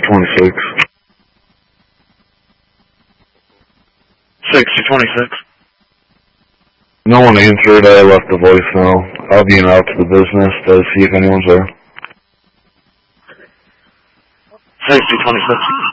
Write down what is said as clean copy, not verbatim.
6026. 6026. No one answered. I left a voicemail. I'll be out to the business to see if anyone's there. 6026.